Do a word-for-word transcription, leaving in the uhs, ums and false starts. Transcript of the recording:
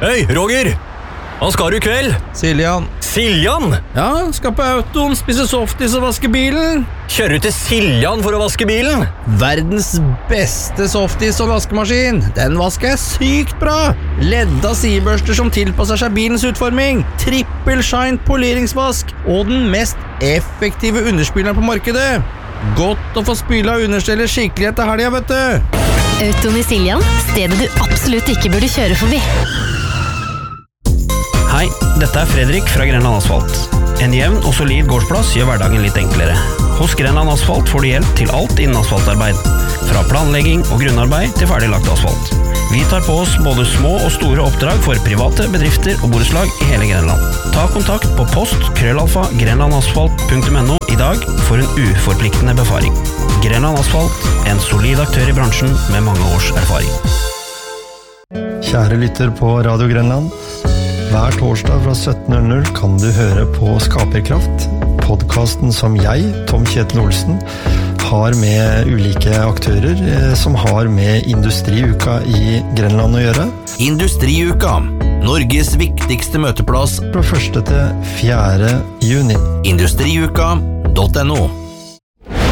Hei, Roger! Hva skal du I kveld? Siljan. Siljan? Ja, skal på autoen, spise softis og vaske bilen. Kjører du til Siljan for å vaske bilen? Verdens beste softis og vaskemaskin. Den vasker jeg sykt bra. Ledda sidebørster som tilpasser seg bilens utforming. Trippel shine poleringsvask. Og den mest effektive underspilleren på markedet. Godt å få spyla understeller skikkelig etter helga, vet du. Autoen I Siljan, stedet du absolutt ikke burde kjøre forbi. Hei, dette er Fredrik fra Grenland Asfalt. En jevn og solid gårdsplass gjør hverdagen litt enklere. Hos Grenland Asfalt får du hjelp til alt innen asfaltarbeid. Fra planlegging og grunnarbeid til ferdiglagt asfalt. Vi tar på oss både små og store oppdrag for private bedrifter og borettslag I hele Grenland. Ta kontakt på post krøllalfa grenlandasfalt punktum no I dag for en uforpliktende befaring. Grenland Asfalt, en solid aktør I bransjen med mange års erfaring. Kjære lytter på Radio Grenland. Hver torsdag fra sytten null null kan du høre på Skaperkraft, podcasten som jeg, Tom Kjetil Olsen, har med ulike aktører som har med Industriuka I Grenland å gjøre. Industriuka, Norges viktigste møteplass Fra første til fjerde juni. Industriuka punktum no